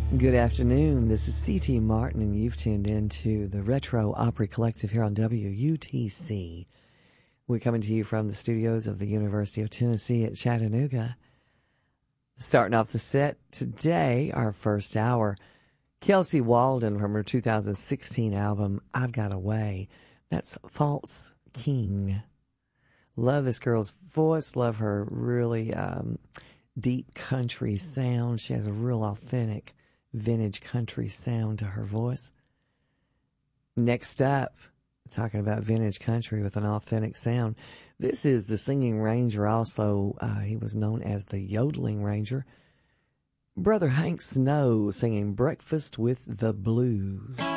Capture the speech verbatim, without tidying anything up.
Good afternoon. This is C T Martin, and you've tuned in to the Retro Opry Collective here on W U T C. We're coming to you from the studios of the University of Tennessee at Chattanooga. Starting off the set today, our first hour, Kelsey Walden from her two thousand sixteen album, I've Got a Way. That's False King. Love this girl's voice. Love her really um, deep country sound. She has a real authentic vintage country sound to her voice. Next up, talking about vintage country with an authentic sound, this is the Singing Ranger. Also, uh, he was known as the Yodeling Ranger. Brother Hank Snow singing Breakfast with the Blues.